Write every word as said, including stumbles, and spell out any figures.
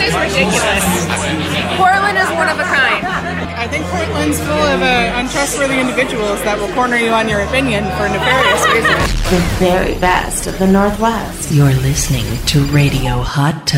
is ridiculous. Portland is one of a kind. I think Portland's full of uh, untrustworthy individuals that will corner you on your opinion for nefarious reasons. The very best of the Northwest. You're listening to Radio Hot Tub.